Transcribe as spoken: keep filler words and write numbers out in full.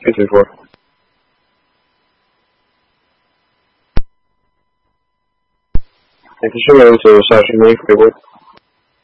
two three four. Thank you so much for the session, mate.